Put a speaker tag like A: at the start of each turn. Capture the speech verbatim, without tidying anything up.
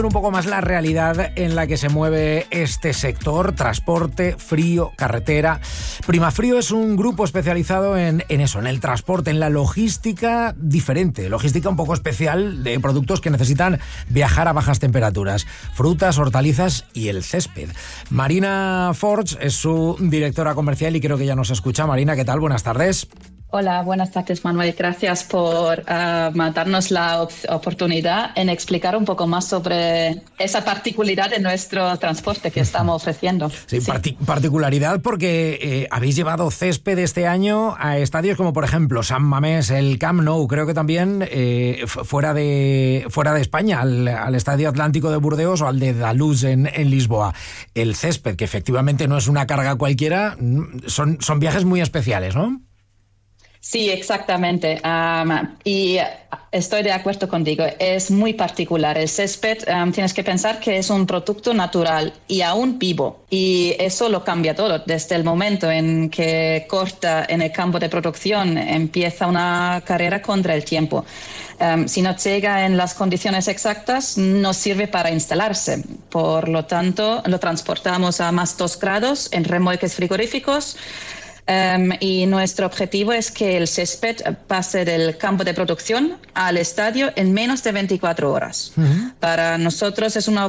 A: Un poco más la realidad en la que se mueve este sector: transporte, frío, carretera. Primafrío es un grupo especializado en, en eso, en el transporte, en la logística diferente, logística un poco especial de productos que necesitan viajar a bajas temperaturas: frutas, hortalizas y el césped. Marina Forch es su directora comercial y creo que ya nos escucha. Marina, ¿qué tal? Buenas tardes.
B: Hola, buenas tardes, Manuel. Gracias por uh, darnos la op- oportunidad en explicar un poco más sobre esa particularidad de nuestro transporte que estamos ofreciendo.
A: Sí, sí. Parti- particularidad porque eh, habéis llevado césped este año a estadios como, por ejemplo, San Mamés, el Camp Nou, creo que también eh, fuera de fuera de España, al, al Estadio Atlántico de Burdeos o al de Daluz en, en Lisboa. El césped, que efectivamente no es una carga cualquiera, son, son viajes muy especiales, ¿no?
B: Sí, exactamente. Um, y estoy de acuerdo contigo. Es muy particular. El césped, um, tienes que pensar que es un producto natural y aún vivo. Y eso lo cambia todo. Desde el momento en que corta en el campo de producción, empieza una carrera contra el tiempo. Um, si no llega en las condiciones exactas, no sirve para instalarse. Por lo tanto, lo transportamos a más dos grados en remolques frigoríficos. Um, y nuestro objetivo es que el césped pase del campo de producción al estadio en menos de veinticuatro horas. Uh-huh. Para nosotros es una